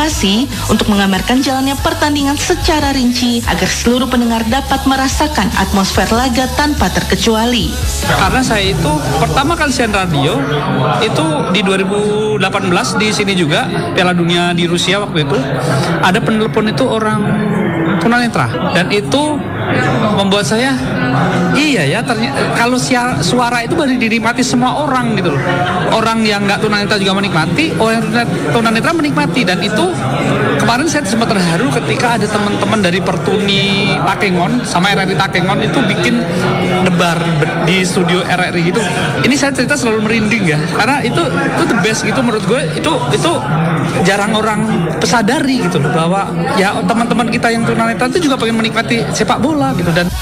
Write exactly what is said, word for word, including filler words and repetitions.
untuk menggambarkan jalannya pertandingan secara rinci agar seluruh pendengar dapat merasakan atmosfer laga tanpa terkecuali. Karena saya itu pertama kali siaran radio itu di dua ribu delapan belas di sini juga Piala Dunia di Rusia waktu itu ada penelpon itu orang tunanetra dan itu membuat saya iya ya ternyata kalau suara itu baru dinikmati semua orang gitu loh. Orang yang nggak tunanetra juga menikmati, orang yang tunanetra menikmati dan itu kemarin saya sempat terharu ketika ada teman-teman dari Pertuni Takengon sama R R I Takengon itu bikin debar di studio R R I gitu. Ini saya cerita selalu merinding ya karena itu itu the best gitu menurut gue itu itu jarang orang pesadari gitu loh bahwa ya teman-teman kita yang tunanetra itu juga pengen menikmati sepak bola gitu dan